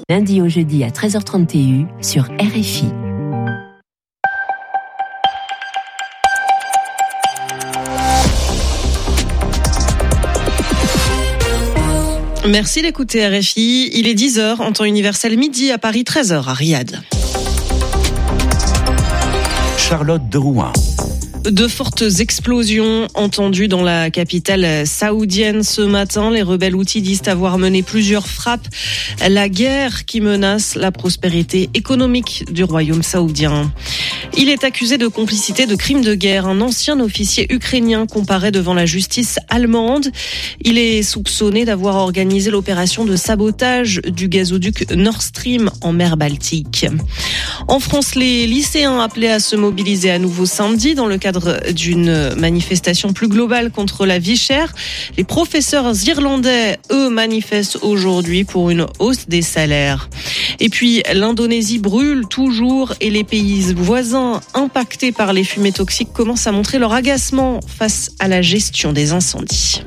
Lundi au jeudi à 13h30 TU sur RFI. Merci d'écouter RFI. Il est 10h en temps universel, midi à Paris, 13h à Riyad. Charlotte de Rouen. De fortes explosions entendues dans la capitale saoudienne ce matin. Les rebelles houthis disent avoir mené plusieurs frappes. La guerre qui menace la prospérité économique du royaume saoudien. Il est accusé de complicité de crimes de guerre. Un ancien officier ukrainien comparaît devant la justice allemande. Il est soupçonné d'avoir organisé l'opération de sabotage du gazoduc Nord Stream en mer Baltique. En France, les lycéens appelés à se mobiliser à nouveau samedi dans le cadre d'une manifestation plus globale contre la vie chère. Les professeurs irlandais, eux, manifestent aujourd'hui pour une hausse des salaires. Et puis, l'Indonésie brûle toujours et les pays voisins impactés par les fumées toxiques commencent à montrer leur agacement face à la gestion des incendies.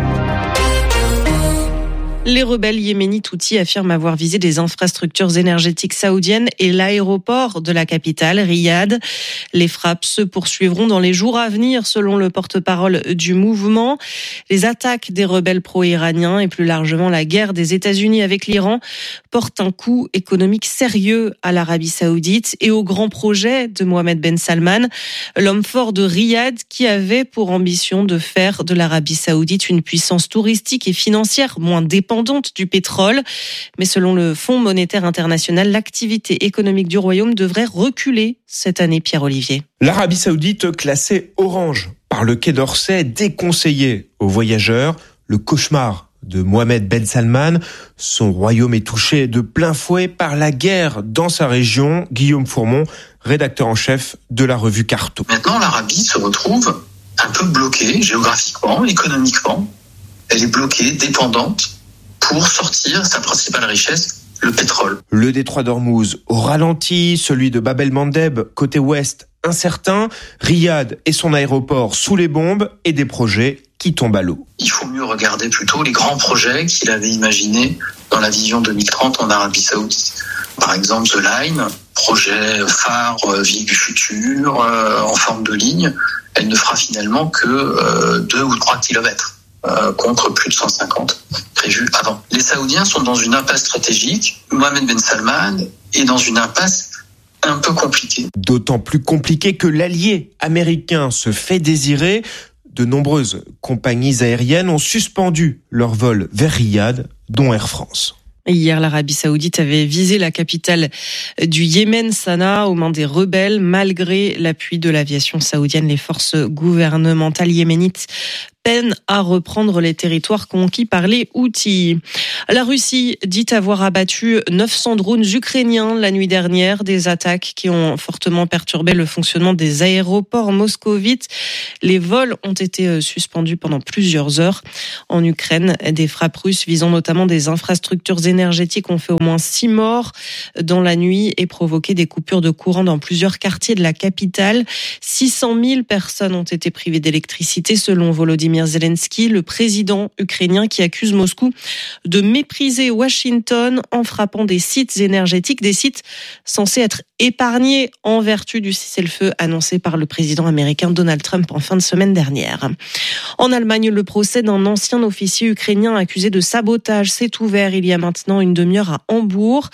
Les rebelles yéménites houthis affirment avoir visé des infrastructures énergétiques saoudiennes et l'aéroport de la capitale, Riyad. Les frappes se poursuivront dans les jours à venir, selon le porte-parole du mouvement. Les attaques des rebelles pro-iraniens et plus largement la guerre des États-Unis avec l'Iran portent un coup économique sérieux à l'Arabie saoudite et au grand projet de Mohammed Ben Salman, l'homme fort de Riyad qui avait pour ambition de faire de l'Arabie saoudite une puissance touristique et financière moins dépendante du pétrole. Mais selon le Fonds monétaire international, l'activité économique du royaume devrait reculer cette année, Pierre-Olivier. L'Arabie saoudite classée orange par le Quai d'Orsay, déconseillée aux voyageurs. Le cauchemar de Mohammed Ben Salman. Son royaume est touché de plein fouet par la guerre dans sa région. Guillaume Fourmont, rédacteur en chef de la revue Carto. Maintenant, l'Arabie se retrouve un peu bloquée géographiquement, économiquement. Elle est bloquée, dépendante pour sortir sa principale richesse, le pétrole. Le détroit d'Ormuz au ralenti, celui de Bab el-Mandeb côté ouest incertain, Riyad et son aéroport sous les bombes et des projets qui tombent à l'eau. Il faut mieux regarder plutôt les grands projets qu'il avait imaginés dans la vision 2030 en Arabie Saoudite. Par exemple, The Line, projet phare, ville du futur, en forme de ligne. Elle ne fera finalement que 2 ou 3 kilomètres. Contre plus de 150 prévus avant. Les Saoudiens sont dans une impasse stratégique. Mohammed Ben Salman est dans une impasse un peu compliquée. D'autant plus compliquée que l'allié américain se fait désirer. De nombreuses compagnies aériennes ont suspendu leurs vols vers Riyad, dont Air France. Hier, l'Arabie saoudite avait visé la capitale du Yémen, Sanaa, aux mains des rebelles. Malgré l'appui de l'aviation saoudienne, les forces gouvernementales yéménites peinent à reprendre les territoires conquis par les Houthis. La Russie dit avoir abattu 900 drones ukrainiens la nuit dernière, des attaques qui ont fortement perturbé le fonctionnement des aéroports moscovites. Les vols ont été suspendus pendant plusieurs heures. En Ukraine, des frappes russes visant notamment des infrastructures énergétiques ont fait au moins 6 morts dans la nuit et provoqué des coupures de courant dans plusieurs quartiers de la capitale. 600 000 personnes ont été privées d'électricité selon Volodymyr Zelensky, le président ukrainien qui accuse Moscou de mépriser Washington en frappant des sites énergétiques, des sites censés être épargnés en vertu du cessez-le-feu annoncé par le président américain Donald Trump en fin de semaine dernière. En Allemagne, le procès d'un ancien officier ukrainien accusé de sabotage s'est ouvert il y a maintenant une demi-heure à Hambourg.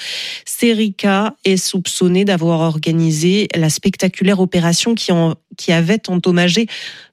Serica est soupçonné d'avoir organisé la spectaculaire opération qui avait endommagé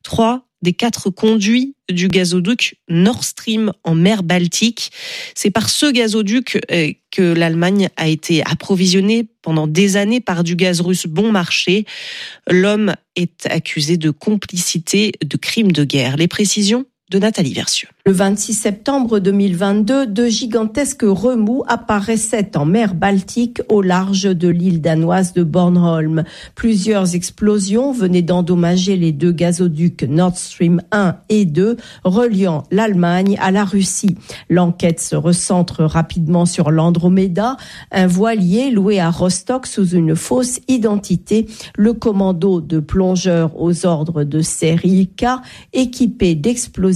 3 des 4 conduits du gazoduc Nord Stream en mer Baltique. C'est par ce gazoduc que l'Allemagne a été approvisionnée pendant des années par du gaz russe bon marché. L'homme est accusé de complicité de crimes de guerre. Les précisions de Nathalie Versieux. Le 26 septembre 2022, de gigantesques remous apparaissaient en mer Baltique au large de l'île danoise de Bornholm. Plusieurs explosions venaient d'endommager les 2 gazoducs Nord Stream 1 et 2 reliant l'Allemagne à la Russie. L'enquête se recentre rapidement sur l'Andromeda, un voilier loué à Rostock sous une fausse identité, le commando de plongeurs aux ordres de Serica, équipé d'explosifs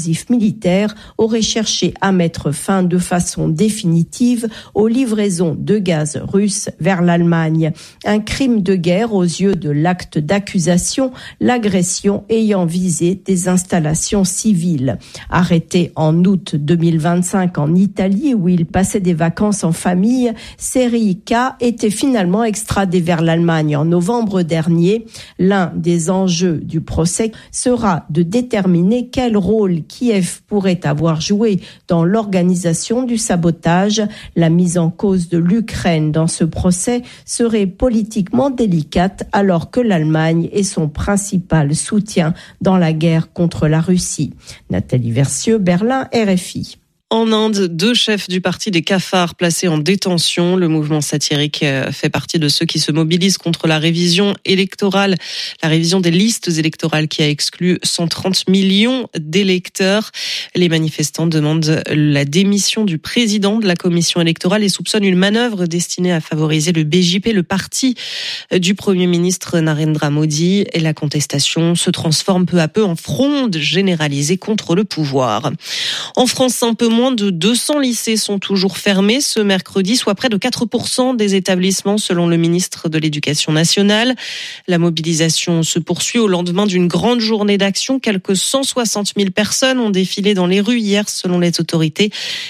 explosifs militaires aurait cherché à mettre fin de façon définitive aux livraisons de gaz russe vers l'Allemagne. Un crime de guerre aux yeux de l'acte d'accusation, l'agression ayant visé des installations civiles. Arrêté en août 2025 en Italie où il passait des vacances en famille, Serhiy K était finalement extradé vers l'Allemagne en novembre dernier. L'un des enjeux du procès sera de déterminer quel rôle Kiev pourrait avoir joué dans l'organisation du sabotage. La mise en cause de l'Ukraine dans ce procès serait politiquement délicate alors que l'Allemagne est son principal soutien dans la guerre contre la Russie. Nathalie Versieux, Berlin, RFI. En Inde, 2 chefs du parti des cafards placés en détention. Le mouvement satirique fait partie de ceux qui se mobilisent contre la révision électorale, la révision des listes électorales qui a exclu 130 millions d'électeurs. Les manifestants demandent la démission du président de la commission électorale et soupçonnent une manœuvre destinée à favoriser le BJP, le parti du Premier ministre Narendra Modi. Et la contestation se transforme peu à peu en fronde généralisée contre le pouvoir. En France, un peu moins de 200 lycées sont toujours fermés ce mercredi, soit près de 4% des établissements selon le ministre de l'Éducation nationale. La mobilisation se poursuit au lendemain d'une grande journée d'action. Quelques 160 000 personnes ont défilé dans les rues hier selon les autorités,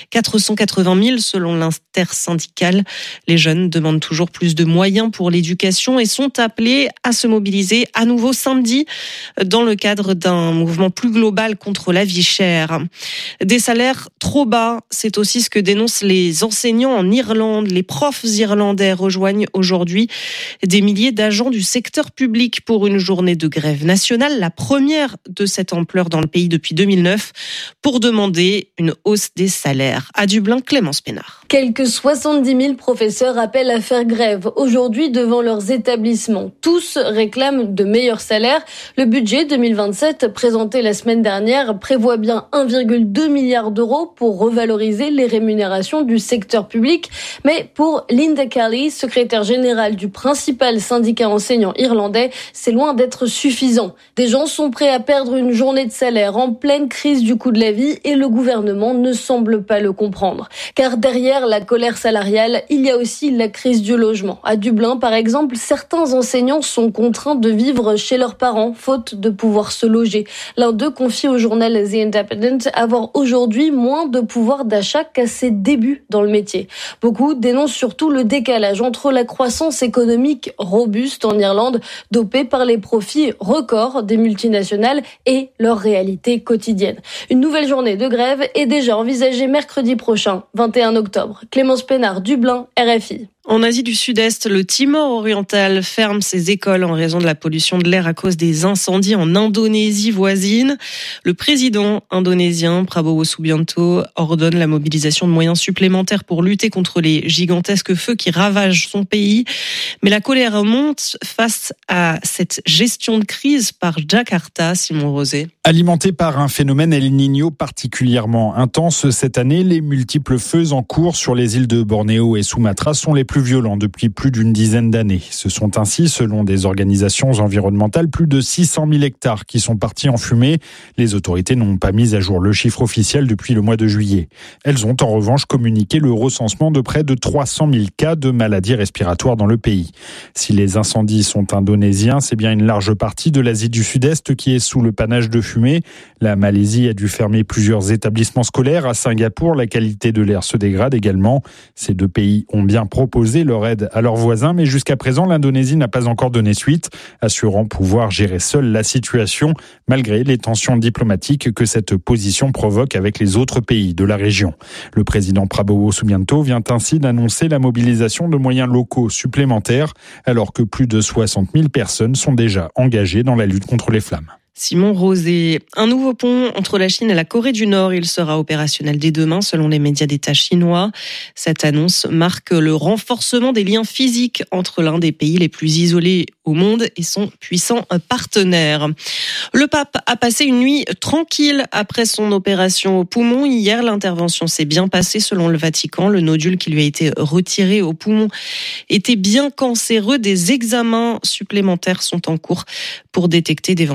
480 000 selon l'intersyndicale. Les jeunes demandent toujours plus de moyens pour l'éducation et sont appelés à se mobiliser à nouveau samedi dans le cadre d'un mouvement plus global contre la vie chère. Des salaires trop bas, c'est aussi ce que dénoncent les enseignants en Irlande. Les profs irlandais rejoignent aujourd'hui des milliers d'agents du secteur public pour une journée de grève nationale, la première de cette ampleur dans le pays depuis 2009, pour demander une hausse des salaires. À Dublin, Clémence Pénard. Quelques 70 000 professeurs appellent à faire grève aujourd'hui devant leurs établissements. Tous réclament de meilleurs salaires. Le budget 2027 présenté la semaine dernière prévoit bien 1,2 milliard d'euros pour revaloriser les rémunérations du secteur public. Mais pour Linda Kelly, secrétaire générale du principal syndicat enseignant irlandais, c'est loin d'être suffisant. Des gens sont prêts à perdre une journée de salaire en pleine crise du coût de la vie et le gouvernement ne semble pas le comprendre. Car derrière la colère salariale, il y a aussi la crise du logement. À Dublin, par exemple, certains enseignants sont contraints de vivre chez leurs parents, faute de pouvoir se loger. L'un d'eux confie au journal The Independent avoir aujourd'hui moins de pouvoir d'achat qu'à ses débuts dans le métier. Beaucoup dénoncent surtout le décalage entre la croissance économique robuste en Irlande, dopée par les profits records des multinationales et leur réalité quotidienne. Une nouvelle journée de grève est déjà envisagée mercredi prochain, 21 octobre. Clémence Pénard, Dublin, RFI. En Asie du Sud-Est, le Timor oriental ferme ses écoles en raison de la pollution de l'air à cause des incendies en Indonésie voisine. Le président indonésien Prabowo Subianto ordonne la mobilisation de moyens supplémentaires pour lutter contre les gigantesques feux qui ravagent son pays. Mais la colère monte face à cette gestion de crise par Jakarta, Simon Rosé. Alimenté par un phénomène El Niño particulièrement intense cette année, les multiples feux en cours sur les îles de Bornéo et Sumatra sont les plus violents depuis plus d'une dizaine d'années. Ce sont ainsi, selon des organisations environnementales, plus de 600 000 hectares qui sont partis en fumée. Les autorités n'ont pas mis à jour le chiffre officiel depuis le mois de juillet. Elles ont en revanche communiqué le recensement de près de 300 000 cas de maladies respiratoires dans le pays. Si les incendies sont indonésiens, c'est bien une large partie de l'Asie du Sud-Est qui est sous le panache de fumée. La Malaisie a dû fermer plusieurs établissements scolaires. À Singapour, la qualité de l'air se dégrade également. Ces deux pays ont bien proposé leur aide à leurs voisins, mais jusqu'à présent, l'Indonésie n'a pas encore donné suite, assurant pouvoir gérer seule la situation, malgré les tensions diplomatiques que cette position provoque avec les autres pays de la région. Le président Prabowo Subianto vient ainsi d'annoncer la mobilisation de moyens locaux supplémentaires, alors que plus de 60 000 personnes sont déjà engagées dans la lutte contre les flammes. Simon Rosé. Un nouveau pont entre la Chine et la Corée du Nord. Il sera opérationnel dès demain, selon les médias d'État chinois. Cette annonce marque le renforcement des liens physiques entre l'un des pays les plus isolés au monde et son puissant partenaire. Le pape a passé une nuit tranquille après son opération au poumon. Hier, l'intervention s'est bien passée, selon le Vatican. Le nodule qui lui a été retiré au poumon était bien cancéreux. Des examens supplémentaires sont en cours pour détecter d'éventuelles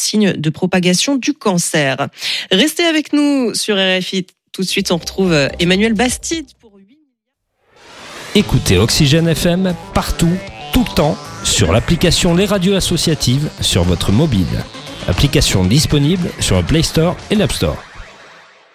signe de propagation du cancer. Restez avec nous sur RFI. Tout de suite, on retrouve Emmanuel Bastide pour 8 milliards. Écoutez Oxygène FM partout, tout le temps, sur l'application Les Radios Associatives sur votre mobile. Application disponible sur le Play Store et l'App Store.